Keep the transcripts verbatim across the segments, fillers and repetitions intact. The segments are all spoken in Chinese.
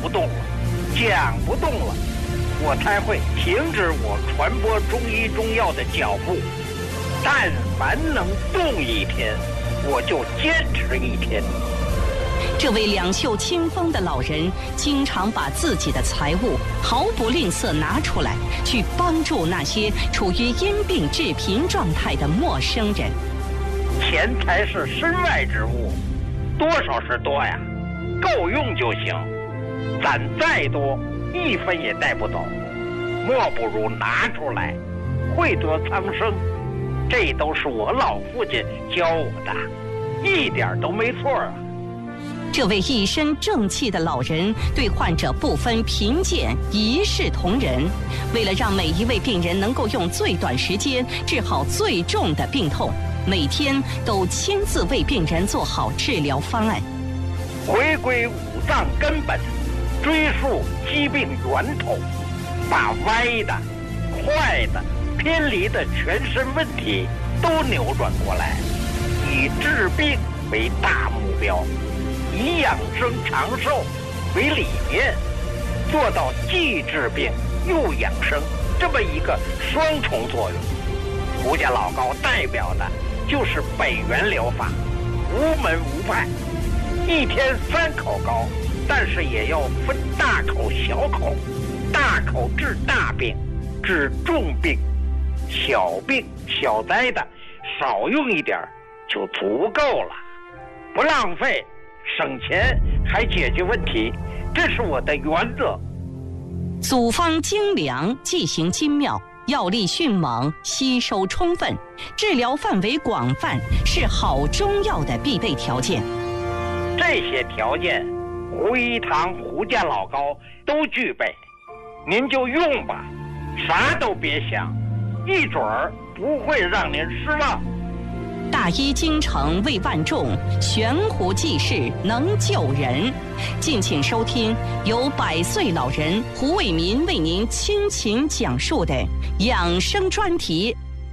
不动了，讲不动了，我才会停止我传播中医中药的脚步。但凡能动一天，我就坚持一天。 这位两袖清风的老人，经常把自己的财物毫不吝啬拿出来，去帮助那些处于因病致贫状态的陌生人。 钱财是身外之物，多少是多呀，够用就行。攒再多，一分也带不走，莫不如拿出来，惠泽苍生。这都是我老父亲教我的，一点都没错啊。 这位一身正气的老人对患者不分贫贱，一视同仁。为了让每一位病人能够用最短时间治好最重的病痛，每天都亲自为病人做好治疗方案。 回归五脏根本，追溯疾病源头，把歪的、坏的、偏离的全身问题都扭转过来，以治病为大目标，以养生长寿为理念，做到既治病又养生这么一个双重作用。胡家老高代表的就是北元疗法，无门无派，一天三口膏，但是也要分大口小口，大口治大病，治重病，小病小灾的少用一点就足够了，不浪费，省钱还解决问题，这是我的原则。 组方精良，剂型精妙，药力迅猛，吸收充分，治疗范围广泛，是好中药的必备条件。 这些条件，胡一堂、胡家老高都具备，您就用吧，啥都别想，一准儿不会让您失望。 大医精诚为万众，悬壶济世能救人。敬请收听由百岁老人胡伟民为您倾情讲述的养生专题。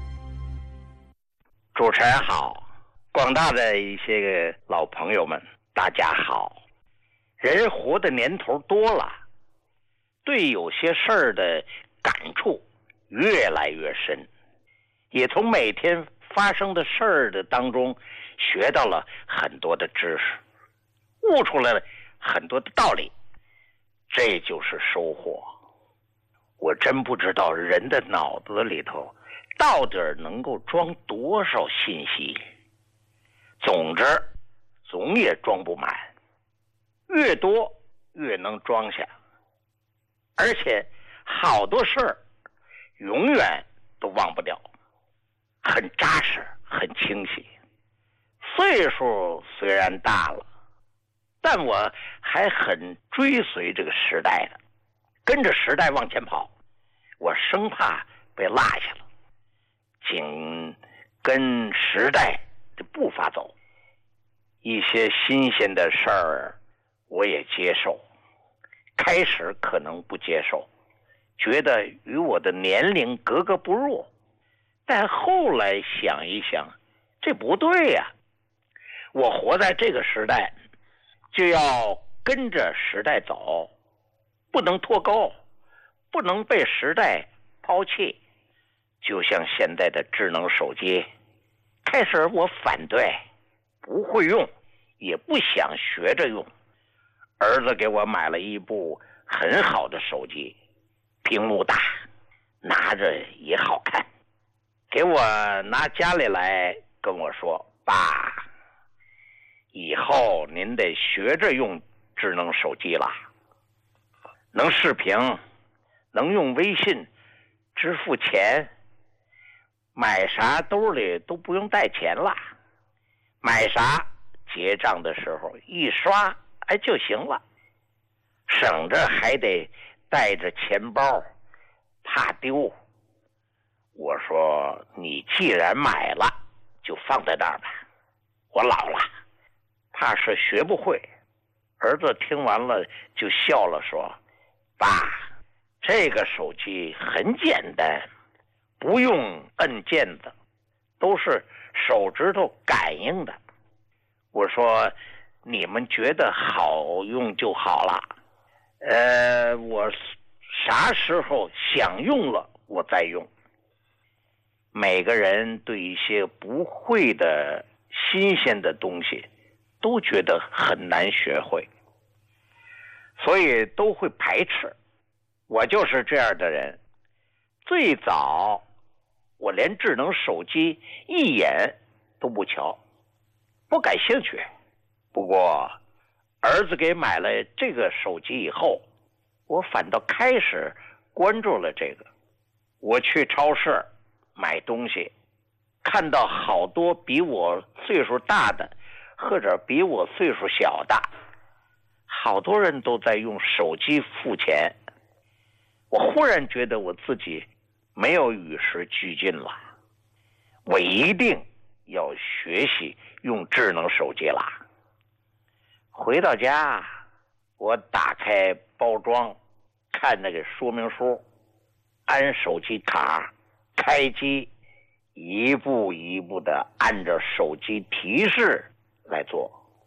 主持人好，广大的一些个老朋友们，大家好。人活的年头多了，对有些事儿的感触越来越深，也从每天发生的事儿的当中学到了很多的知识，悟出来了很多的道理，这就是收获。我真不知道人的脑子里头到底能够装多少信息，总之总也装不满，越多越能装下，而且好多事儿永远都忘不掉，很扎实，很清晰。岁数虽然大了，但我还很追随这个时代的，跟着时代往前跑，我生怕被落下了，紧跟时代的步伐走。一些新鲜的事儿我也接受，开始可能不接受，觉得与我的年龄格格不入，但后来想一想，这不对呀、啊！我活在这个时代，就要跟着时代走，不能脱钩，不能被时代抛弃。就像现在的智能手机，开始我反对，不会用，也不想学着用。儿子给我买了一部很好的手机，屏幕大，拿着也好看。给我拿家里来跟我说，爸，以后您得学着用智能手机了，能视频，能用微信支付钱，买啥兜里都不用带钱了，买啥结账的时候一刷哎就行了，省着还得带着钱包，怕丢。我说你既然买了，就放在那儿吧，我老了，怕是学不会。儿子听完了就笑了，说，爸，这个手机很简单，不用摁键子，都是手指头感应的。我说你们觉得好用就好了， 啥时候想用了我再用。每个人对一些不会的新鲜的东西都觉得很难学会，所以都会排斥。我就是这样的人。最早我连智能手机一眼都不瞧，不感兴趣。不过儿子给买了这个手机以后，我反倒开始关注了这个。我去超市买东西，看到好多比我岁数大的或者比我岁数小的，好多人都在用手机付钱。我忽然觉得我自己没有与时俱进了，我一定要学习用智能手机啦。回到家，我打开包装，看那个说明书，安手机卡，开机，一步一步的按照手机提示来做。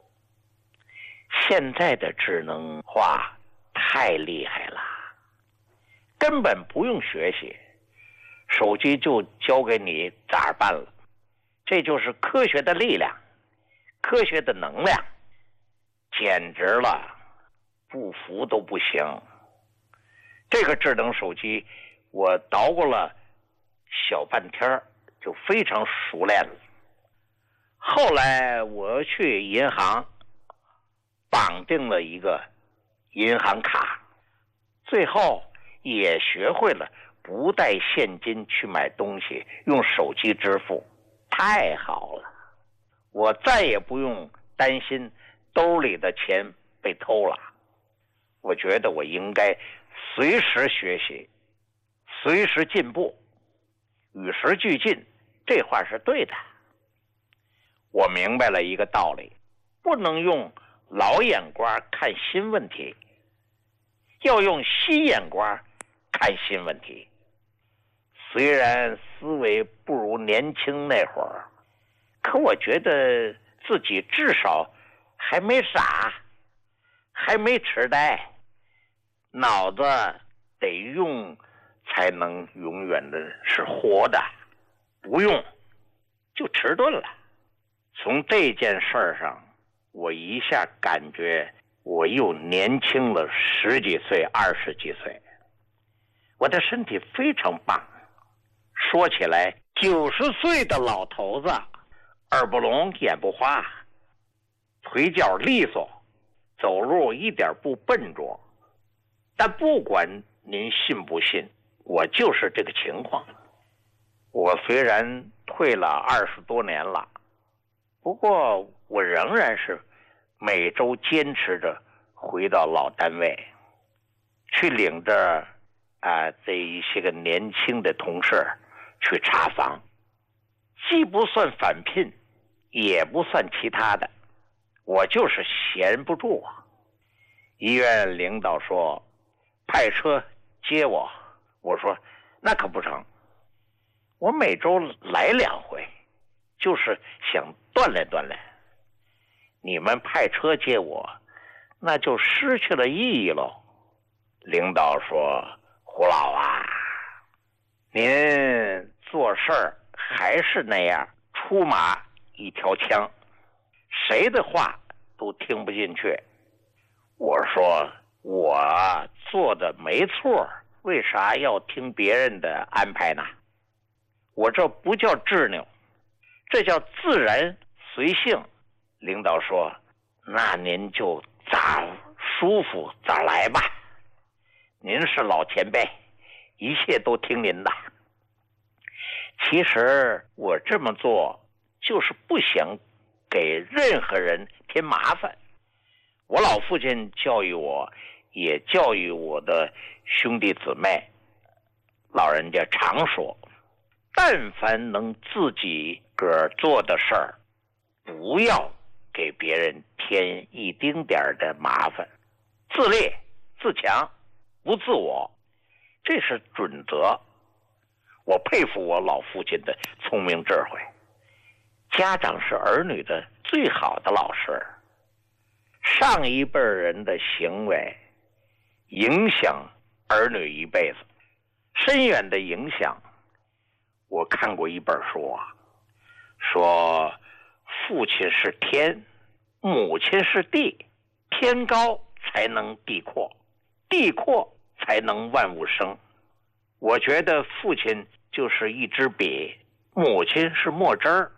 现在的智能化太厉害了，根本不用学习，手机就交给你咋办了。这就是科学的力量，科学的能量，简直了，不服都不行。这个智能手机我捣鼓了小半天就非常熟练了。后来我去银行绑定了一个银行卡，最后也学会了不带现金去买东西，用手机支付。太好了，我再也不用担心兜里的钱被偷了。我觉得我应该随时学习，随时进步，与时俱进，这话是对的。我明白了一个道理，不能用老眼光看新问题，要用新眼光看新问题。虽然思维不如年轻那会儿，可我觉得自己至少还没傻，还没痴呆，脑子得用才能永远的是活的，不用就迟钝了。从这件事儿上，我一下感觉我又年轻了十几岁、二十几岁，我的身体非常棒。说起来，九十岁的老头子，耳不聋眼不花，腿脚利索，走路一点不笨拙。但不管您信不信，我就是这个情况。我虽然退了二十多年了，不过我仍然是每周坚持着回到老单位，去领着啊这一些个年轻的同事去查房，既不算返聘，也不算其他的，我就是闲不住啊。医院领导说派车接我，我说那可不成，我每周来两回，就是想锻炼锻炼。你们派车接我，那就失去了意义喽。领导说，胡老啊，您做事儿还是那样，出马一条枪，谁的话都听不进去。我说我做的没错，为啥要听别人的安排呢？我这不叫执拗，这叫自然随性。领导说，那您就咋舒服咋来吧，您是老前辈，一切都听您的。其实我这么做就是不想给任何人添麻烦。我老父亲教育我，也教育我的兄弟姊妹，老人家常说，但凡能自己个儿做的事儿，不要给别人添一丁点儿的麻烦，自立自强，不自我，这是准则。我佩服我老父亲的聪明智慧。家长是儿女的最好的老师，上一辈人的行为影响儿女一辈子。深远的影响。我看过一本书啊，说父亲是天，母亲是地，天高才能地阔，地阔才能万物生。我觉得父亲就是一支笔，母亲是墨汁儿，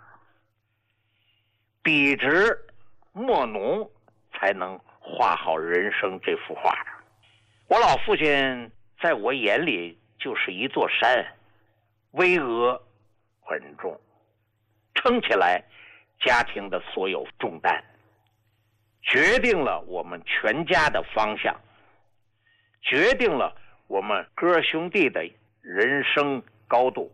笔直墨浓才能画好人生这幅画。我老父亲在我眼里就是一座山，巍峨稳重，撑起来家庭的所有重担，决定了我们全家的方向，决定了我们哥兄弟的人生高度。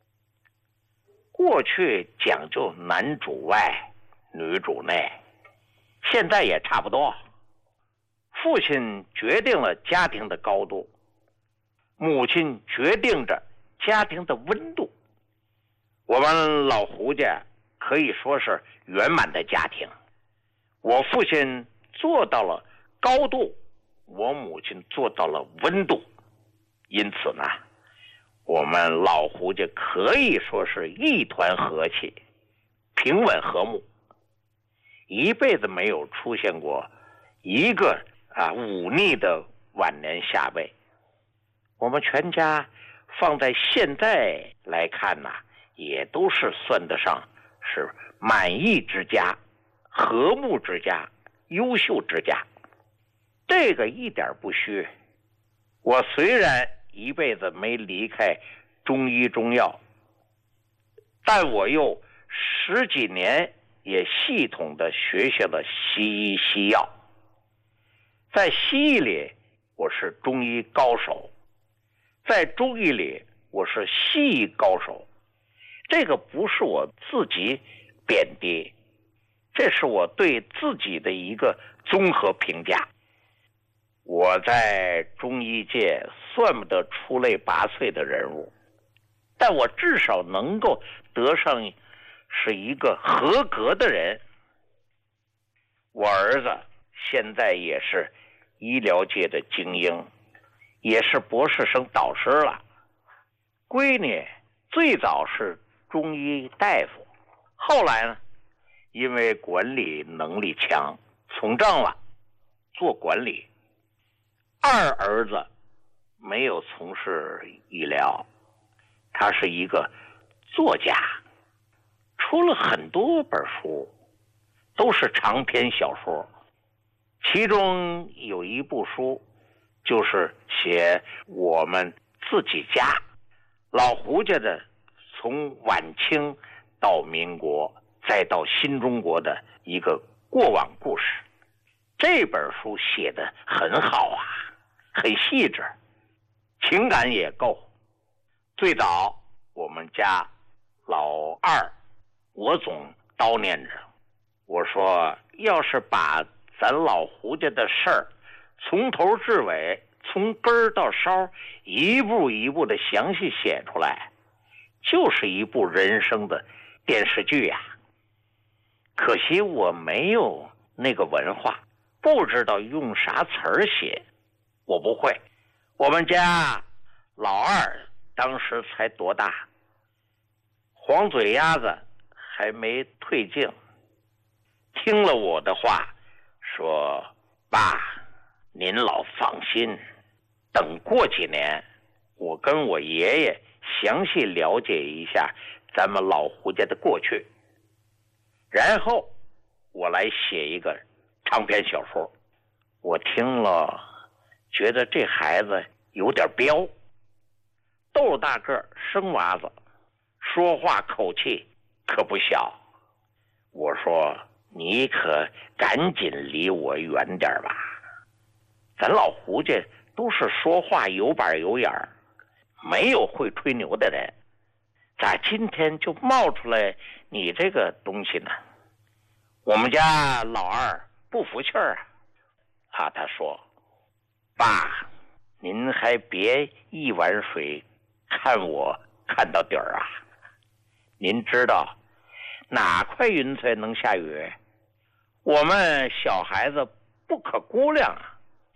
过去讲究男主外女主内，现在也差不多。父亲决定了家庭的高度，母亲决定着家庭的温度。我们老胡家可以说是圆满的家庭，我父亲做到了高度，我母亲做到了温度。因此呢，我们老胡家可以说是一团和气，平稳和睦，一辈子没有出现过一个啊忤逆的晚年下辈。我们全家放在现在来看呢，也都是算得上是满意之家、和睦之家、优秀之家，这个一点不虚。我虽然一辈子没离开中医中药，但我又十几年也系统的学习了西医西药。在西医里我是中医高手，在中医里我是西医高手。这个不是我自己贬低，这是我对自己的一个综合评价。我在中医界算不得出类拔萃的人物，但我至少能够得上是一个合格的人。我儿子现在也是医疗界的精英，也是博士生导师了。闺女最早是中医大夫，后来呢，因为管理能力强，从政了，做管理。二儿子没有从事医疗，他是一个作家，出了很多本书，都是长篇小说。其中有一部书就是写我们自己家老胡家的从晚清到民国再到新中国的一个过往故事。这本书写得很好啊，很细致，情感也够。最早我们家老二，我总叨念着，我说要是把咱老胡家的事儿从头至尾，从根儿到梢，一步一步的详细写出来，就是一部人生的电视剧呀。可惜我没有那个文化，不知道用啥词儿写，我不会。我们家老二当时才多大，黄嘴鸭子还没退境，听了我的话说，爸，您老放心，等过几年我跟我爷爷详细了解一下咱们老胡家的过去，然后我来写一个长篇小说。我听了觉得这孩子有点彪，豆大个生娃子，说话口气可不小。我说你可赶紧离我远点吧，咱老胡家都是说话有板有眼儿，没有会吹牛的人，咋今天就冒出来你这个东西呢？我们家老二不服气儿啊，啊，他说，爸，您还别一碗水看我看到底儿啊，您知道哪块云彩能下雨？我们小孩子不可估量啊，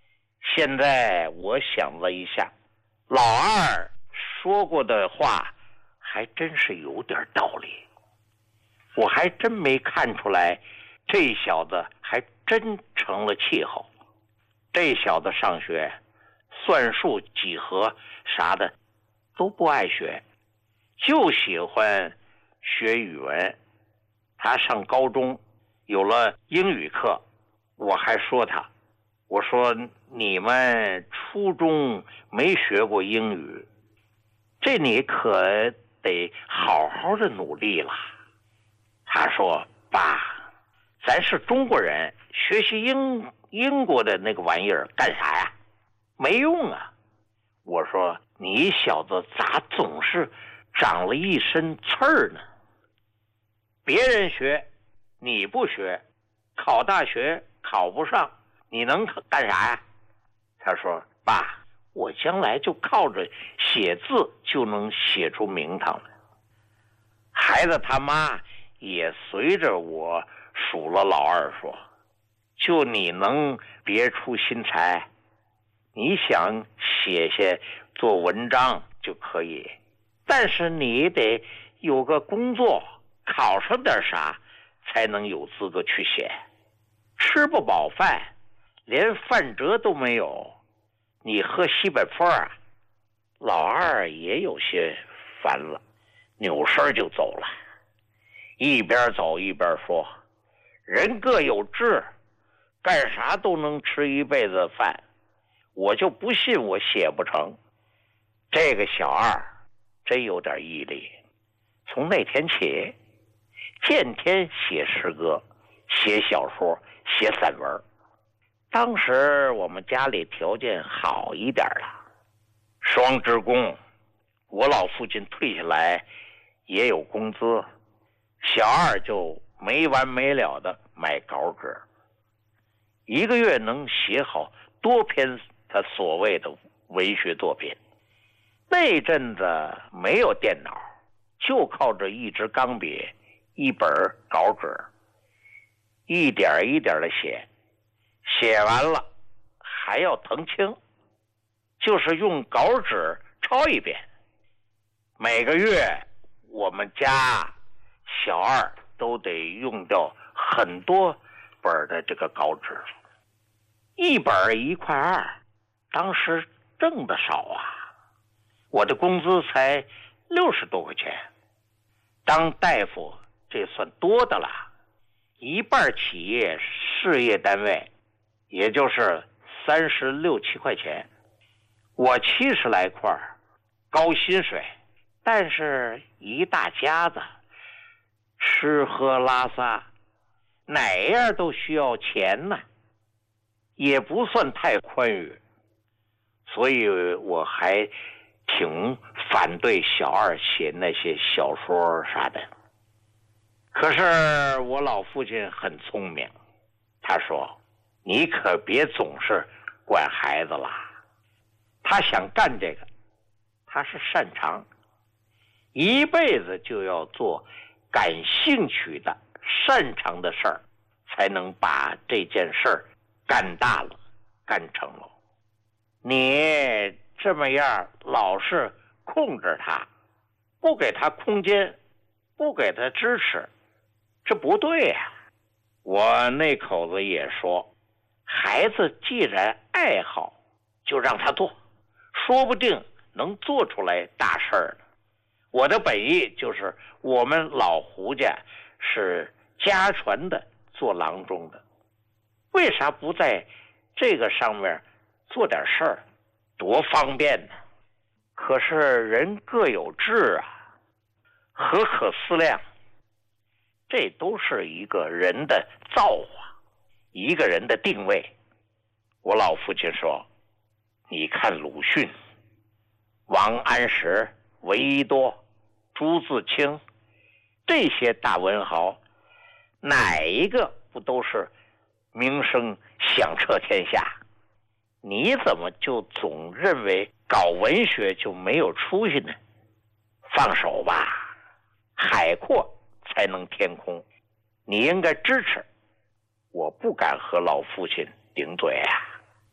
现在我想了一下，老二说过的话还真是有点道理，我还真没看出来这小子还真成了气候。这小子上学算术几何啥的都不爱学，就喜欢学语文。他上高中有了英语课，我还说他，我说你们初中没学过英语，这你可得好好的努力了。他说，爸，咱是中国人，学习英英国的那个玩意儿干啥呀？没用啊。我说，你小子咋总是长了一身刺儿呢？别人学你不学，考大学考不上，你能干啥呀？他说，爸，我将来就靠着写字就能写出名堂来。孩子他妈也随着我数了老二说，就你能别出心裁，你想写写做文章就可以，但是你得有个工作，考上点啥才能有资格去写。吃不饱饭，连饭辙都没有，你喝西北风啊？老二也有些烦了，扭身就走了，一边走一边说，人各有志，干啥都能吃一辈子饭，我就不信我写不成。这个小二真有点毅力，从那天起天天写诗歌，写小说，写散文。当时我们家里条件好一点了，双职工，我老父亲退下来也有工资，小二就没完没了的买稿纸，一个月能写好多篇他所谓的文学作品。那阵子没有电脑，就靠着一支钢笔，一本稿纸，一点一点的写，写完了还要誊清，就是用稿纸抄一遍。每个月我们家小二都得用掉很多本的这个稿纸，一本一块二，当时挣的少啊，我的工资才六十多块钱，当大夫这算多的了，一半企业事业单位，也就是三十六七块钱，我七十来块，高薪水，但是一大家子，吃喝拉撒，哪样都需要钱呢，也不算太宽裕，所以我还挺反对小二写那些小说啥的。可是我老父亲很聪明，他说，你可别总是管孩子了，他想干这个，他是擅长，一辈子就要做感兴趣的擅长的事儿，才能把这件事儿干大了，干成了。你这么样老是控制他，不给他空间，不给他支持，这不对呀、啊。我那口子也说，孩子既然爱好，就让他做，说不定能做出来大事儿呢。我的本意就是，我们老胡家是家传的做郎中的，为啥不在这个上面做点事儿，多方便呢？可是人各有志啊，何可思量，这都是一个人的造化，一个人的定位。我老父亲说，你看鲁迅、王安石、闻一多、朱自清，这些大文豪，哪一个不都是名声响彻天下？你怎么就总认为搞文学就没有出息呢？放手吧，海阔才能天空，你应该支持。我不敢和老父亲顶嘴啊。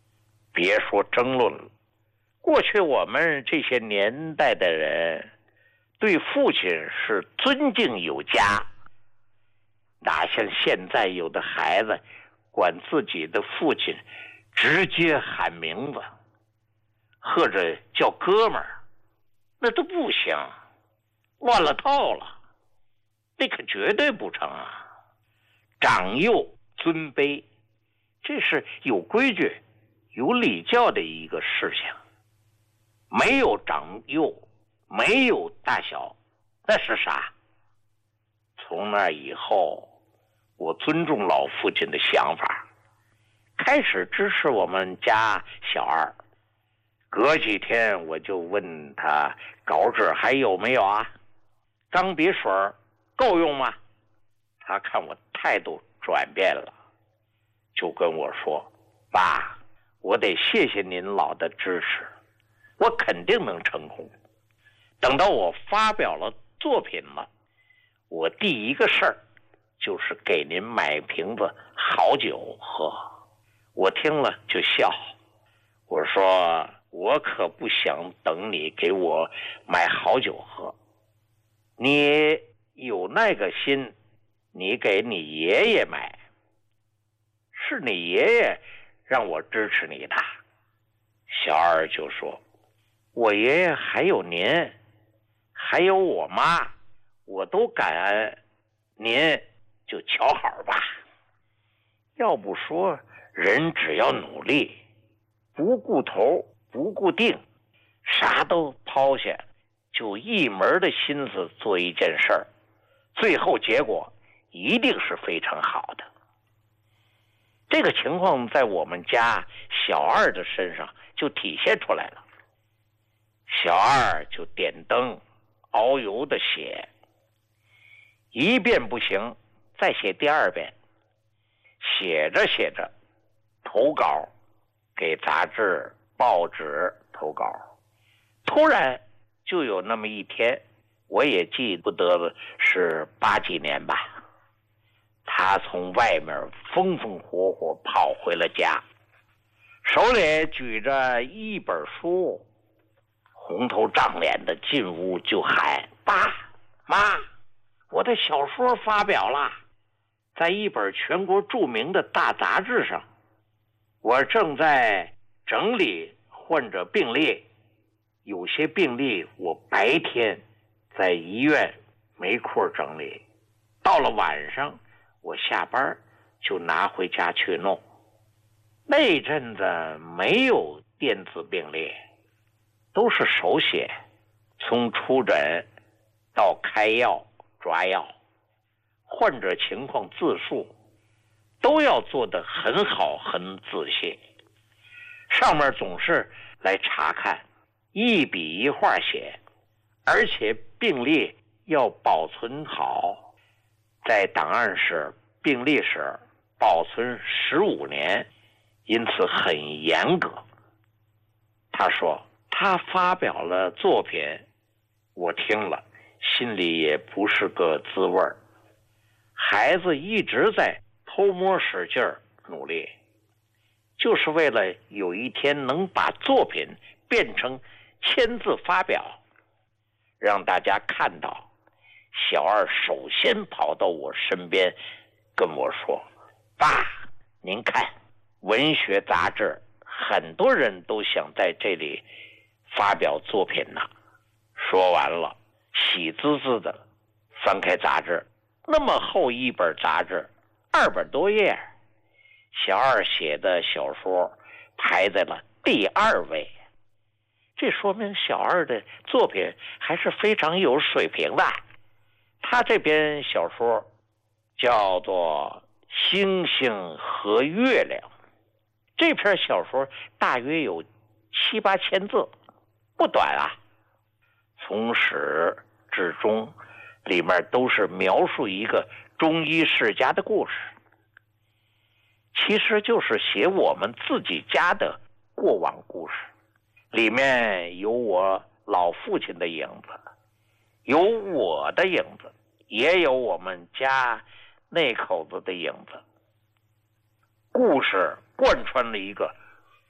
别说争论了，过去我们这些年代的人对父亲是尊敬有加，哪像现在有的孩子管自己的父亲直接喊名字，或者叫哥们儿，那都不行，乱了套了，那可绝对不成啊！长幼尊卑，这是有规矩、有礼教的一个事情。没有长幼，没有大小，那是啥？从那以后，我尊重老父亲的想法，开始支持我们家小二。隔几天我就问他稿纸还有没有啊？钢笔水够用吗？他看我态度转变了，就跟我说：爸，我得谢谢您老的支持，我肯定能成功。等到我发表了作品了，我第一个事儿就是给您买瓶子好酒喝。我听了就笑，我说我可不想等你给我买好酒喝，你有那个心，你给你爷爷买，是你爷爷让我支持你的。小二就说：我爷爷还有您，还有我妈，我都感恩，您就瞧好吧。要不说人只要努力，不顾头不顾腚，啥都抛下，就一门的心思做一件事儿，最后结果一定是非常好的。这个情况在我们家小二的身上就体现出来了。小二就点灯熬油的写，一遍不行再写第二遍，写着写着投稿，给杂志报纸投稿。突然就有那么一天，我也记不得了，是八几年吧，他从外面风风火火跑回了家，手里举着一本书，红头胀脸的进屋就喊：爸妈，我的小说发表了，在一本全国著名的大杂志上，我正在整理患者病历，有些病历我白天在医院没空整理，到了晚上我下班就拿回家去弄。那阵子没有电子病历，都是手写，从出诊到开药抓药，患者情况自述都要做得很好很仔细，上面总是来查看，一笔一画写，而且病历要保存好，在档案室病历室保存十五年，因此很严格。他说他发表了作品，我听了心里也不是个滋味儿。孩子一直在偷摸使劲儿努力，就是为了有一天能把作品变成签字发表，让大家看到。小二首先跑到我身边跟我说：爸，您看文学杂志很多人都想在这里发表作品呢。说完了，喜滋滋的翻开杂志，那么厚一本杂志，二百多页，小二写的小说排在了第二位。这说明小二的作品还是非常有水平的。他这篇小说叫做《星星和月亮》，这篇小说大约有七八千字，不短啊。从始至终，里面都是描述一个中医世家的故事，其实就是写我们自己家的过往故事。里面有我老父亲的影子，有我的影子，也有我们家那口子的影子。故事贯穿了一个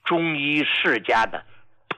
中医世家的